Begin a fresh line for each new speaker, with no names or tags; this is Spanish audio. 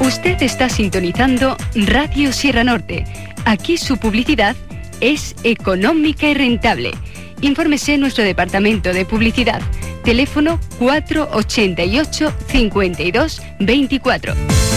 Usted está sintonizando Radio Sierra Norte. Aquí su publicidad es económica y rentable. Infórmese en nuestro departamento de publicidad. Teléfono 488 52 24.